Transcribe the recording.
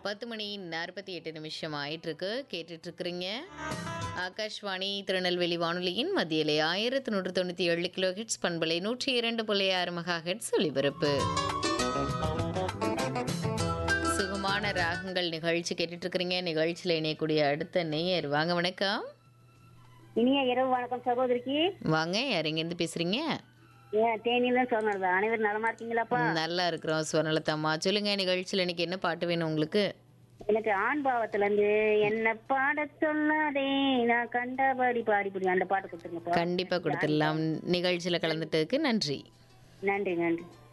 10 மணி 48 நிமிஷம் ஆயிட்டிருக்கு. கேட்டுட்ருக்கிறீங்க ஆகாஷ்வாணி திருநெல்வேலி வானொலியின் மத்தியிலே 1197 கிலோ ஹெட்ஸ் பண்பலை 102.6 மெகா ஹெட்ஸ் ஒலிபரப்பு. சுகமான ராகங்கள் நிகழ்ச்சி கேட்டுட்ருக்கிறீங்க. நிகழ்ச்சியில் இணையக்கூடிய அடுத்த நேயர் வாங்க. வணக்கம். இனிய இரவு வணக்கம் சகோதரிக்கு. வாங்க, யார் எங்கேருந்து பேசுகிறீங்க? தேனியில சொன்னது அனைவரும் நலமா இருக்கீங்களாப்பா? நல்லா இருக்கிறோம் சுவர்ணலதாம்மா. சொல்லுங்க, நிகழ்ச்சியில் இன்னைக்கு என்ன பாட்டு வேணும் உங்களுக்கு? எனக்கு ஆண் பாவத்துல இருந்து என்ன பாட சொல்லாதே நான் கண்டபடி பாடி அந்த பாட்டு கொடுத்துருங்கப்பா. கண்டிப்பா கொடுத்துடலாம். நிகழ்ச்சியில் கலந்துட்டதுக்கு நன்றி. நன்றி நன்றி.